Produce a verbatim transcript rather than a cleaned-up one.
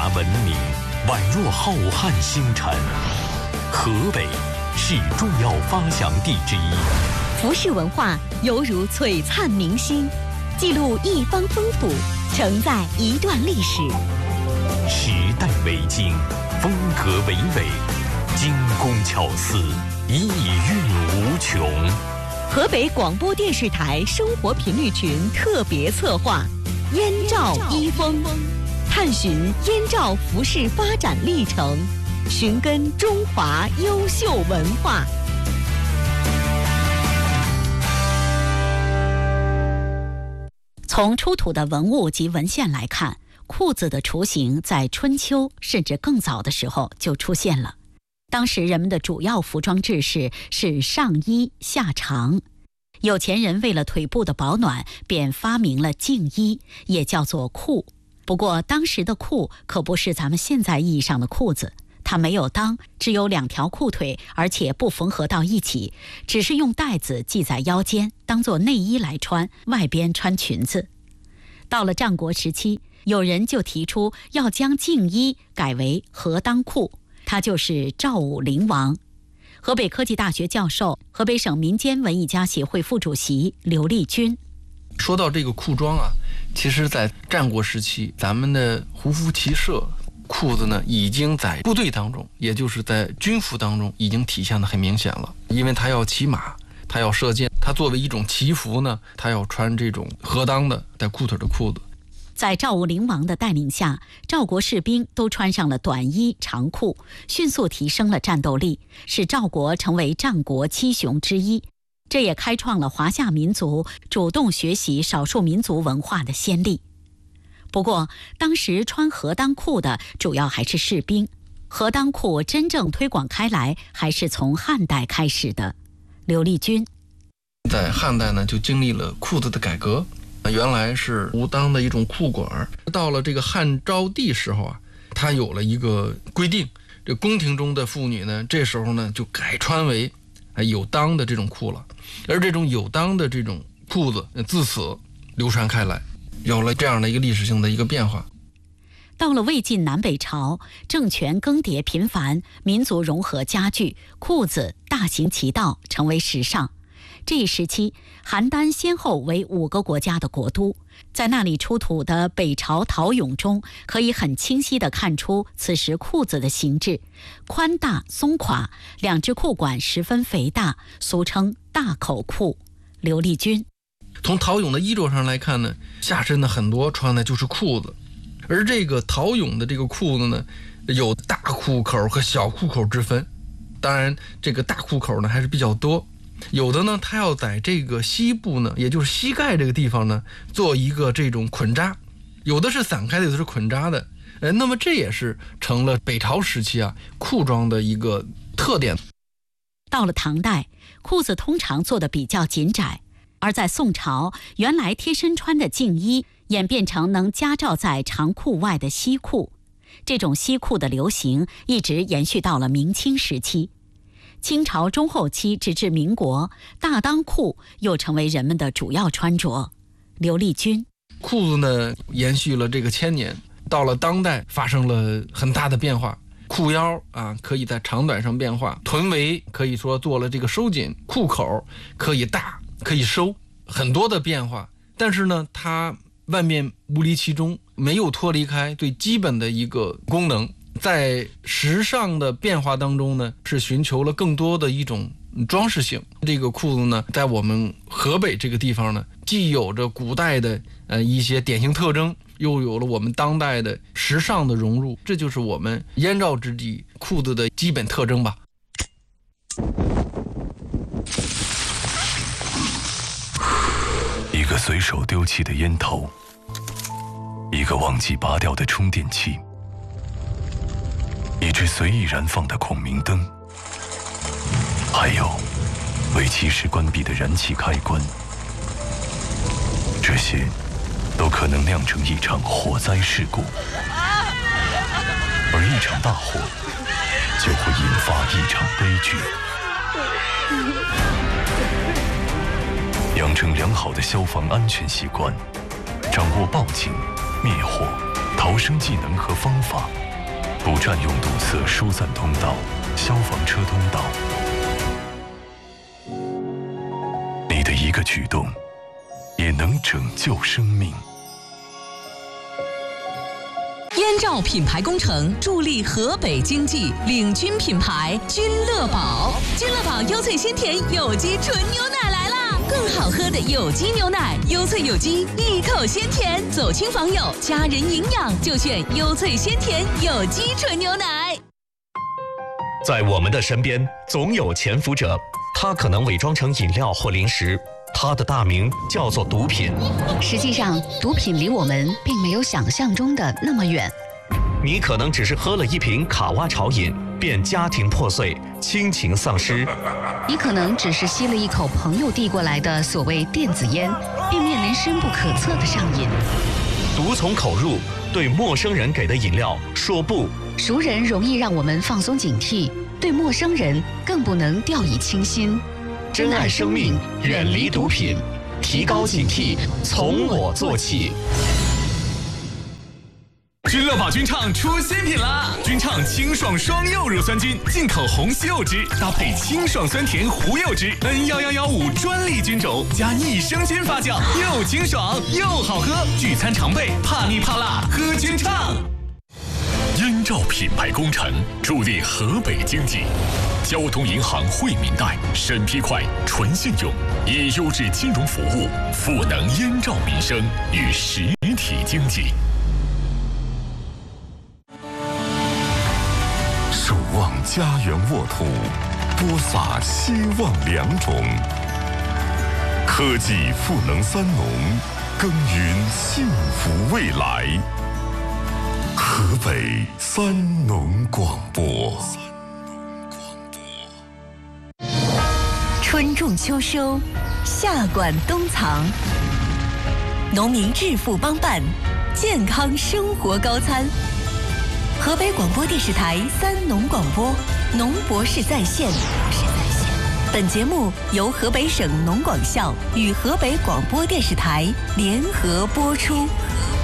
文明，宛若浩瀚星辰。河北是重要发祥地之一。 服饰文化犹如璀璨明星，记录一方风土，承载一段历史。 时代为经，风格为纬，精工巧思，意蕴无穷。 河北广播电视台生活频率群特别策划《燕赵衣风》，探寻燕赵服饰发展历程，寻根中华优秀文化。 从出土的文物及文献来看，裤子的雏形在春秋甚至更早的时候就出现了。当时人们的主要服装制式是上衣下长，有钱人为了腿部的保暖，便发明了净衣，也叫做裤。不过当时的裤可不是咱们现在意义上的裤子，它没有裆，只有两条裤腿，而且不缝合到一起，只是用带子系在腰间，当做内衣来穿，外边穿裙子。到了战国时期，有人就提出要将净衣改为合裆裤，他就是赵武灵王。河北科技大学教授、河北省民间文艺家协会副主席刘立军。 说到这个裤装啊，其实在战国时期，咱们的胡服骑射裤子呢，已经在部队当中，也就是在军服当中已经体现得很明显了。因为他要骑马，他要射箭，他作为一种骑服呢，他要穿这种合裆的带裤腿的裤子。 在赵武灵王的带领下，赵国士兵都穿上了短衣长裤，迅速提升了战斗力，使赵国成为战国七雄之一。这也开创了华夏民族主动学习少数民族文化的先例。不过，当时穿合裆裤的主要还是士兵，合裆裤真正推广开来，还是从汉代开始的。刘立军在汉代呢，就经历了裤子的改革。原来是无裆的一种裤管，到了这个汉昭帝时候啊，他有了一个规定，这宫廷中的妇女呢，这时候呢就改穿为有裆的这种裤了，而这种有裆的这种裤子自此流传开来，有了这样的一个历史性的一个变化。 到了魏晋南北朝，政权更迭频繁，民族融合加剧，裤子大行其道，成为时尚。这一时期，邯郸先后为五个国家的国都，在那里出土的北朝陶俑中，可以很清晰地看出此时裤子的形制，宽大松垮，两只裤管十分肥大，俗称大口裤。刘立军从陶俑的衣着上来看呢，下身的很多穿的就是裤子，而这个陶俑的这个裤子呢，有大裤口和小裤口之分，当然这个大裤口呢还是比较多。有的呢，它要在这个膝部呢，也就是膝盖这个地方呢，做一个这种捆扎，有的是散开的，有的是捆扎的。呃，那么这也是成了北朝时期啊裤装的一个特点。 到了唐代，裤子通常做的比较紧窄，而在宋朝，原来贴身穿的净衣演变成能夹罩在长裤外的西裤。这种西裤的流行一直延续到了明清时期。清朝中后期直至民国，大裆裤又成为人们的主要穿着。刘立军裤子呢延续了这个千年，到了当代发生了很大的变化。裤腰啊可以在长短上变化，臀围可以说做了这个收紧，裤口可以大可以收，很多的变化。但是呢，它万变不离其中，没有脱离开最基本的一个功能。在时尚的变化当中呢，是寻求了更多的一种装饰性。这个裤子呢，在我们河北这个地方呢，既有着古代的呃一些典型特征，又有了我们当代的时尚的融入，这就是我们燕赵之地裤子的基本特征吧。 一个随手丢弃的烟头，一个忘记拔掉的充电器，一只随意燃放的孔明灯，还有未及时关闭的燃气开关，这些都可能酿成一场火灾事故，而一场大火就会引发一场悲剧。养成良好的消防安全习惯，掌握报警、灭火、 逃生技能和方法，不占用堵塞疏散通道、消防车通道。你的一个举动，也能拯救生命。 燕赵品牌工程助力河北经济，领军品牌君乐宝。君乐宝优萃鲜甜有机纯牛奶来啦！更好喝的有机牛奶，优萃有机，一口鲜甜，走亲访友，家人营养就选优萃鲜甜有机纯牛奶。 在我们的身边，总有潜伏者，他可能伪装成饮料或零食。它的大名叫做毒品。 实际上，毒品离我们并没有想象中的那么远。 你可能只是喝了一瓶卡哇潮饮，便家庭破碎、亲情丧失； 你可能只是吸了一口朋友递过来的所谓电子烟，并面临深不可测的上瘾。 毒从口入，对陌生人给的饮料说不。 熟人容易让我们放松警惕，对陌生人更不能掉以轻心。 珍爱生命，远离毒品，提高警惕，从我做起。 君乐宝君畅出新品啦！君畅清爽双柚乳酸菌，进口红西柚汁，搭配清爽酸甜胡柚汁 N 一一一五专利菌种，加益生菌发酵，又清爽又好喝。聚餐常备，怕腻怕辣，喝君畅。 燕赵品牌工程助力河北经济。交通银行惠民贷审批快、纯信用，以优质金融服务赋能燕赵民生与实体经济。守望家园沃土，播撒希望良种。科技赋能三农，耕耘幸福未来。河北三农广播。 春种秋收，夏管冬藏，农民致富帮办，健康生活高餐。河北广播电视台三农广播，农博士在线。本节目由河北省农广校与河北广播电视台联合播出。